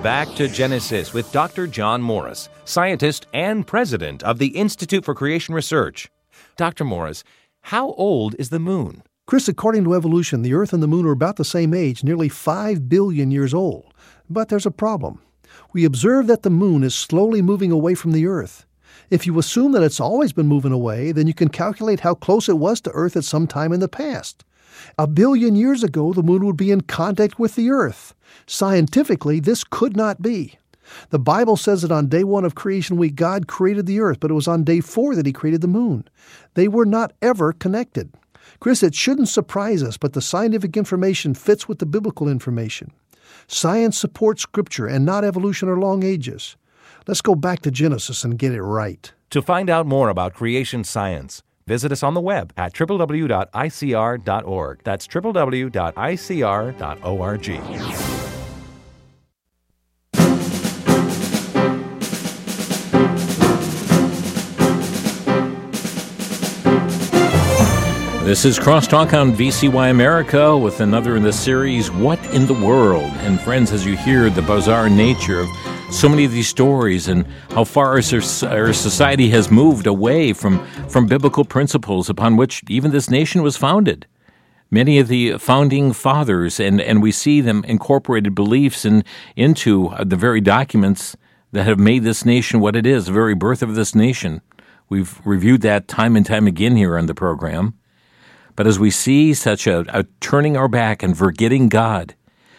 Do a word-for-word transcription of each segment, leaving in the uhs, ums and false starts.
Back to Genesis with Doctor John Morris, scientist and president of the Institute for Creation Research. Doctor Morris, how old is the moon? Chris, according to evolution, the Earth and the moon are about the same age, nearly five billion years old. But there's a problem. We observe that the moon is slowly moving away from the Earth. If you assume that it's always been moving away, then you can calculate how close it was to Earth at some time in the past. A billion years ago, the moon would be in contact with the Earth. Scientifically, this could not be. The Bible says that on day one of creation week, God created the Earth, but it was on day four that He created the moon. They were not ever connected. Chris, it shouldn't surprise us, but the scientific information fits with the biblical information. Science supports Scripture and not evolution or long ages. Let's go back to Genesis and get it right. To find out more about creation science, visit us on the web at w w w dot i c r dot org. That's w w w dot i c r dot org. This is Crosstalk on V C Y America with another in the series, What in the World? And friends, as you hear the bizarre nature of so many of these stories and how far our, our society has moved away from, from biblical principles upon which even this nation was founded. Many of the founding fathers, and, and we see them incorporated beliefs in, into the very documents that have made this nation what it is, the very birth of this nation. We've reviewed that time and time again here on the program. But as we see such a, a turning our back and forgetting God,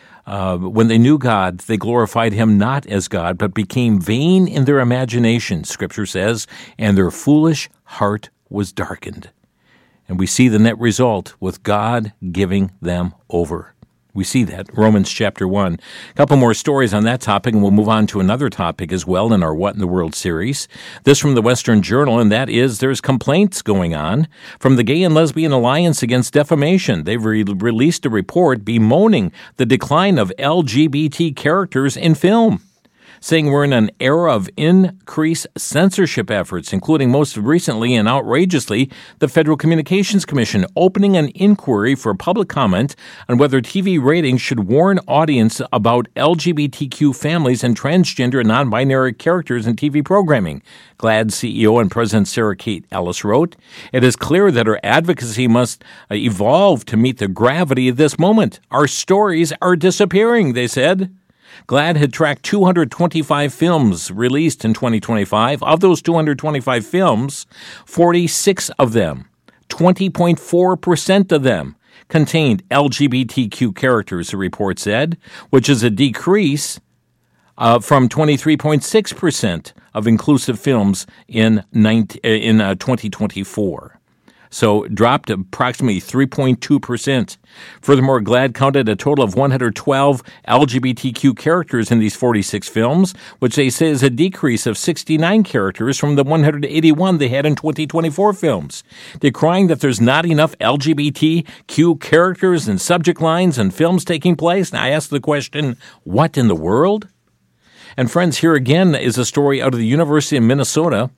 uh, when they knew God, they glorified Him not as God, but became vain in their imagination, Scripture says, and their foolish heart was darkened. And we see the net result with God giving them over. We see that, Romans chapter one. A couple more stories on that topic, and we'll move on to another topic as well in our What in the World series. This from the Western Journal, and that is there's complaints going on from the Gay and Lesbian Alliance Against Defamation. They've re- released a report bemoaning the decline of L G B T characters in film, saying we're in an era of increased censorship efforts, including most recently and outrageously the Federal Communications Commission opening an inquiry for public comment on whether T V ratings should warn audience about L G B T Q families and transgender and non-binary characters in T V programming. GLAAD C E O and President Sarah Kate Ellis wrote, "It is clear that our advocacy must evolve to meet the gravity of this moment. Our stories are disappearing," they said. GLAAD had tracked two hundred twenty-five films released in twenty twenty-five. Of those two hundred twenty-five films, forty-six of them, twenty point four percent of them, contained L G B T Q characters, the report said, which is a decrease uh, from twenty-three point six percent of inclusive films in, nineteen, in uh, twenty twenty-four. So dropped approximately three point two percent. Furthermore, GLAAD counted a total of one hundred twelve L G B T Q characters in these forty-six films, which they say is a decrease of sixty-nine characters from the one hundred eighty-one they had in twenty twenty-four films. Decrying that there's not enough L G B T Q characters and subject lines and films taking place, and I ask the question, what in the world? And friends, here again is a story out of the University of Minnesota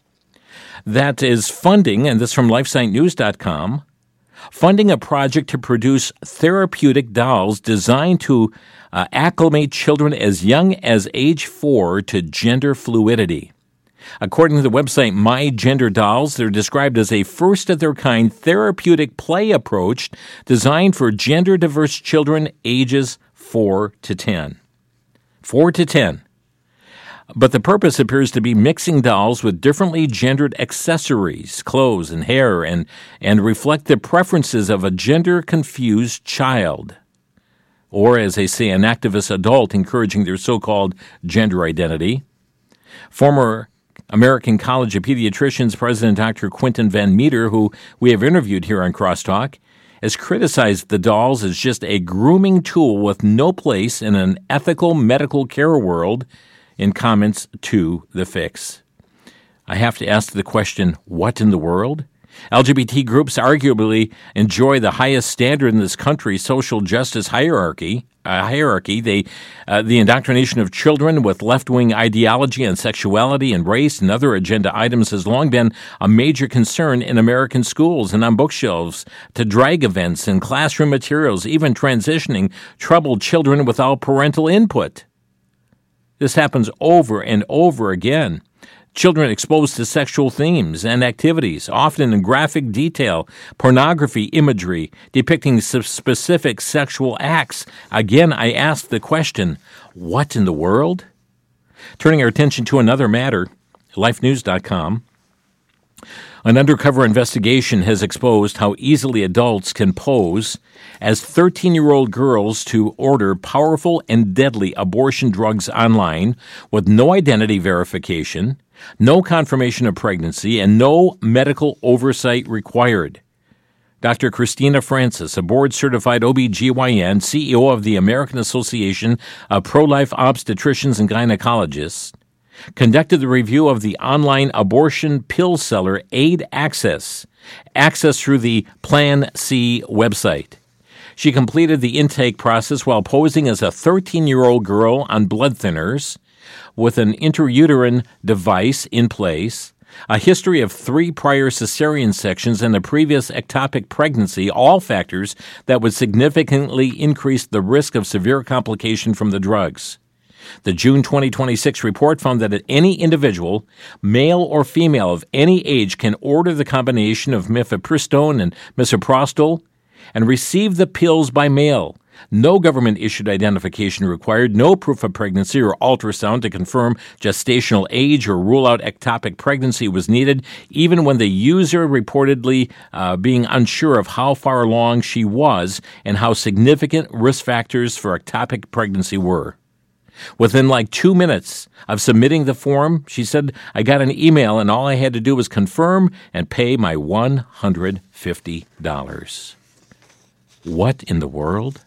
that is funding, and this from life science news dot com, funding a project to produce therapeutic dolls designed to uh, acclimate children as young as age four to gender fluidity. According to the website My Gender Dolls, they're described as a first-of-their-kind therapeutic play approach designed for gender-diverse children ages four to ten. four to ten. But the purpose appears to be mixing dolls with differently gendered accessories, clothes, and hair, and, and reflect the preferences of a gender-confused child. Or, as they say, an activist adult encouraging their so-called gender identity. Former American College of Pediatricians President Doctor Quentin Van Meter, who we have interviewed here on Crosstalk, has criticized the dolls as just a grooming tool with no place in an ethical medical care world, in comments to The Fix. I have to ask the question, what in the world? L G B T groups arguably enjoy the highest standard in this country's social justice hierarchy. Uh, hierarchy, they, uh, the indoctrination of children with left-wing ideology and sexuality and race and other agenda items has long been a major concern in American schools and on bookshelves, to drag events and classroom materials, even transitioning troubled children without parental input. This happens over and over again. Children exposed to sexual themes and activities, often in graphic detail, pornography imagery depicting specific sexual acts. Again, I ask the question, what in the world? Turning our attention to another matter, life news dot com. An undercover investigation has exposed how easily adults can pose as thirteen-year-old girls to order powerful and deadly abortion drugs online with no identity verification, no confirmation of pregnancy, and no medical oversight required. Doctor Christina Francis, a board-certified O B G Y N, C E O of the American Association of Pro-Life Obstetricians and Gynecologists, conducted the review of the online abortion pill seller Aid Access, accessed through the Plan C website. She completed the intake process while posing as a thirteen-year-old girl on blood thinners with an intrauterine device in place, a history of three prior cesarean sections, and a previous ectopic pregnancy, all factors that would significantly increase the risk of severe complication from the drugs. The June twenty twenty-six report found that any individual, male or female of any age, can order the combination of mifepristone and misoprostol and receive the pills by mail. No government-issued identification required, no proof of pregnancy or ultrasound to confirm gestational age or rule out ectopic pregnancy was needed, even when the user reportedly uh, being unsure of how far along she was and how significant risk factors for ectopic pregnancy were. Within like two minutes of submitting the form, she said, I got an email and all I had to do was confirm and pay my one hundred fifty dollars. What in the world?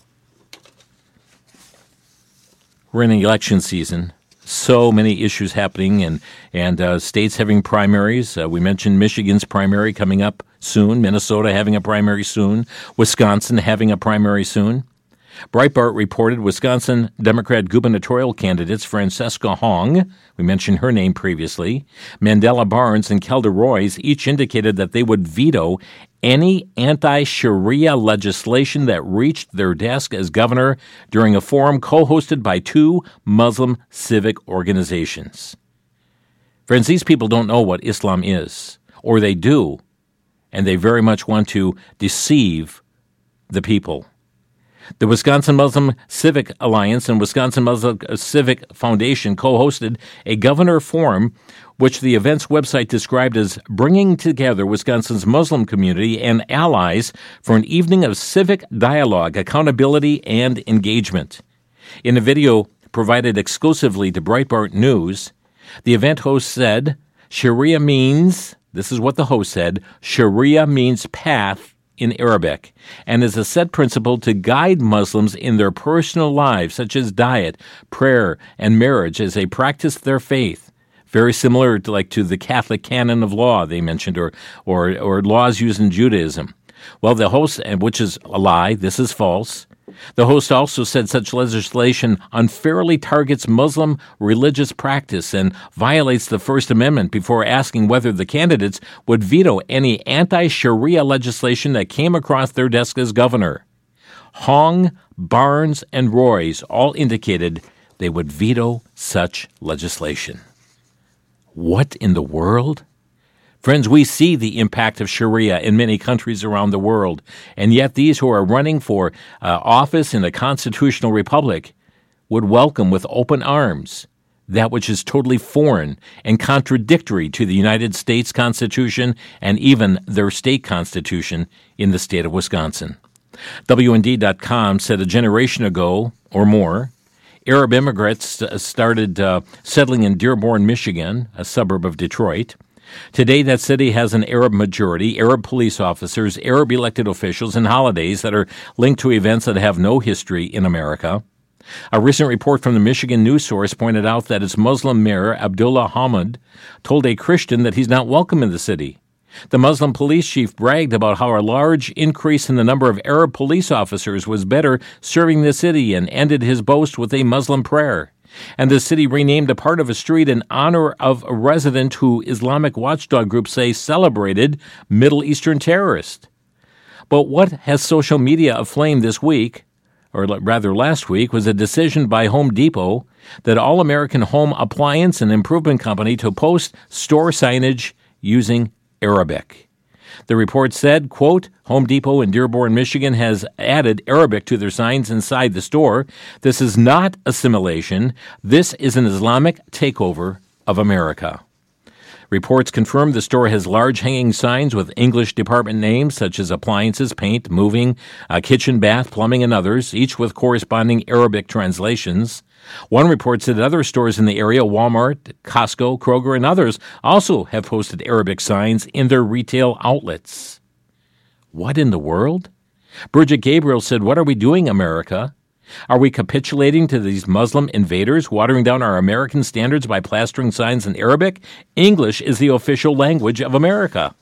We're in an election season. So many issues happening and, and uh, states having primaries. Uh, we mentioned Michigan's primary coming up soon, Minnesota having a primary soon, Wisconsin having a primary soon. Breitbart reported Wisconsin Democrat gubernatorial candidates Francesca Hong, we mentioned her name previously, Mandela Barnes, and Kelda Roys each indicated that they would veto any anti-Sharia legislation that reached their desk as governor during a forum co-hosted by two Muslim civic organizations. Friends, these people don't know what Islam is, or they do, and they very much want to deceive the people. The Wisconsin Muslim Civic Alliance and Wisconsin Muslim Civic Foundation co-hosted a governor forum, which the event's website described as bringing together Wisconsin's Muslim community and allies for an evening of civic dialogue, accountability, and engagement. In a video provided exclusively to Breitbart News, the event host said, Sharia means, this is what the host said, Sharia means path in Arabic, and is a set principle to guide Muslims in their personal lives, such as diet, prayer, and marriage, as they practice their faith. Very similar to like to the Catholic canon of law they mentioned, or or or laws used in Judaism. Well, the host, which is a lie, this is false. The host also said such legislation unfairly targets Muslim religious practice and violates the First Amendment before asking whether the candidates would veto any anti-Sharia legislation that came across their desk as governor. Hong, Barnes, and Roys all indicated they would veto such legislation. What in the world? Friends, we see the impact of Sharia in many countries around the world, and yet these who are running for uh, office in a constitutional republic would welcome with open arms that which is totally foreign and contradictory to the United States Constitution and even their state constitution in the state of Wisconsin. W N D dot com said a generation ago or more, Arab immigrants started uh, settling in Dearborn, Michigan, a suburb of Detroit. Today, that city has an Arab majority, Arab police officers, Arab elected officials, and holidays that are linked to events that have no history in America. A recent report from the Michigan news source pointed out that its Muslim mayor, Abdullah Hamid, told a Christian that he's not welcome in the city. The Muslim police chief bragged about how a large increase in the number of Arab police officers was better serving the city and ended his boast with a Muslim prayer. And the city renamed a part of a street in honor of a resident who Islamic watchdog groups say celebrated Middle Eastern terrorists. But what has social media aflame this week or rather last week, was a decision by Home Depot, that all-American home appliance and improvement company, to post store signage using Arabic. The report said, quote, Home Depot in Dearborn, Michigan has added Arabic to their signs inside the store. This is not assimilation. This is an Islamic takeover of America. Reports confirm the store has large hanging signs with English department names such as appliances, paint, moving, uh, kitchen, bath, plumbing, and others, each with corresponding Arabic translations. One report said that other stores in the area, Walmart, Costco, Kroger, and others, also have posted Arabic signs in their retail outlets. What in the world? Bridget Gabriel said, "What are we doing, America? Are we capitulating to these Muslim invaders, watering down our American standards by plastering signs in Arabic? English is the official language of America."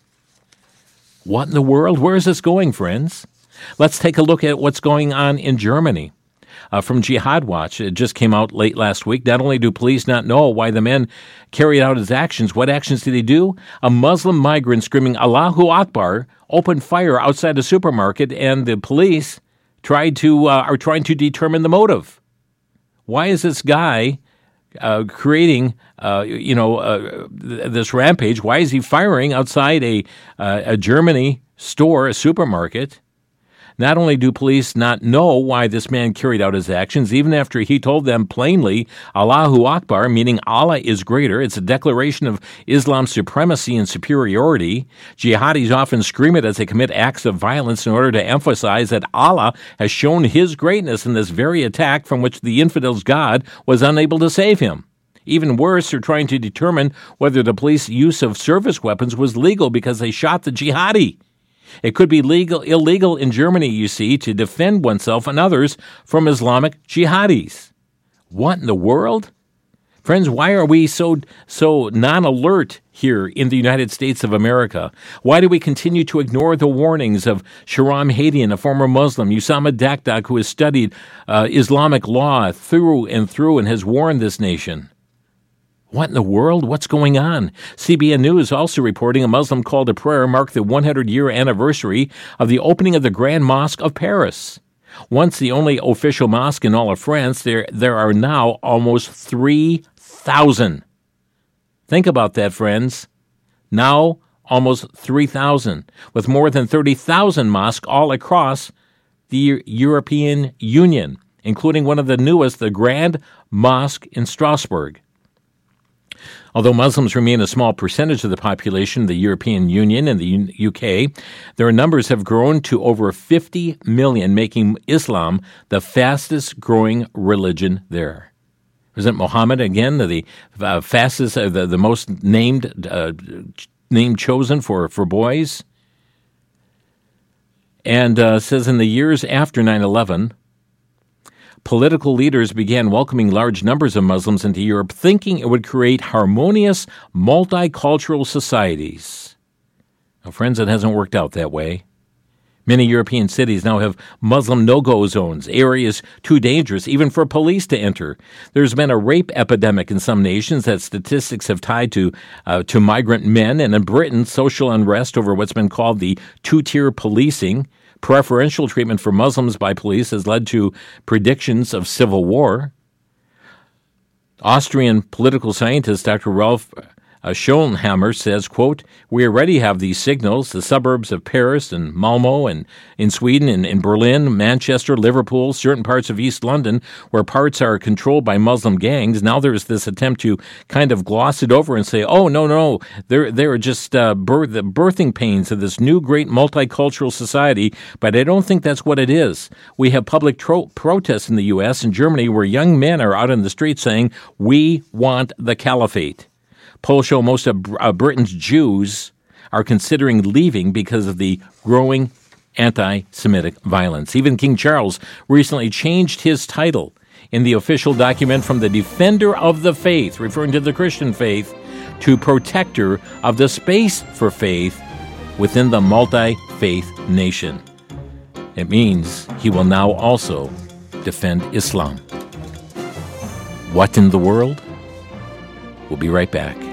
What in the world? Where is this going, friends? Let's take a look at what's going on in Germany. Uh, from Jihad Watch, it just came out late last week. Not only do police not know why the men carried out his actions, what actions did he do? A Muslim migrant screaming Allahu Akbar opened fire outside a supermarket, and the police tried to uh, are trying to determine the motive. Why is this guy uh, creating, uh, you know, uh, this rampage? Why is he firing outside a uh, a Germany store, a supermarket? Not only do police not know why this man carried out his actions, even after he told them plainly, Allahu Akbar, meaning Allah is greater. It's a declaration of Islam's supremacy and superiority. Jihadis often scream it as they commit acts of violence in order to emphasize that Allah has shown his greatness in this very attack from which the infidel's God was unable to save him. Even worse, they're trying to determine whether the police use of service weapons was legal because they shot the jihadi. It could be legal, illegal in Germany, you see, to defend oneself and others from Islamic jihadis. What in the world? Friends, why are we so so non-alert here in the United States of America? Why do we continue to ignore the warnings of Shahram Hadian, a former Muslim, Usama Dakdak, who has studied uh, Islamic law through and through and has warned this nation? What in the world? What's going on? C B N News also reporting a Muslim call to prayer marked the hundred-year anniversary of the opening of the Grand Mosque of Paris. Once the only official mosque in all of France, there there are now almost three thousand. Think about that, friends. Now almost three thousand, with more than thirty thousand mosques all across the European Union, including one of the newest, the Grand Mosque in Strasbourg. Although Muslims remain a small percentage of the population of the European Union and the U K, their numbers have grown to over fifty million, making Islam the fastest growing religion there. President Mohammed, again, the uh, fastest, uh, the, the most named uh, name chosen for, for boys, and uh, says in the years after nine eleven, political leaders began welcoming large numbers of Muslims into Europe, thinking it would create harmonious, multicultural societies. Now, friends, it hasn't worked out that way. Many European cities now have Muslim no-go zones, areas too dangerous even for police to enter. There's been a rape epidemic in some nations that statistics have tied to uh, to migrant men, and in Britain, social unrest over what's been called the two-tier policing. Preferential treatment for Muslims by police has led to predictions of civil war. Austrian political scientist Doctor Ralph uh, Schoenhammer says, quote, "We already have these signals. The suburbs of Paris and Malmo and in Sweden and in Berlin, Manchester, Liverpool, certain parts of East London, where parts are controlled by Muslim gangs. Now there's this attempt to kind of gloss it over and say, oh, no, no, they're, they're just uh, birth, the birthing pains of this new great multicultural society, but I don't think that's what it is. We have public tro- protests in the U S and Germany where young men are out in the streets saying, we want the caliphate. Polls show most of uh, Britain's Jews are considering leaving because of the growing anti-Semitic violence. Even King Charles recently changed his title in the official document from the Defender of the Faith, referring to the Christian faith, to Protector of the Space for Faith within the multi-faith nation. It means he will now also defend Islam. What in the world? We'll be right back.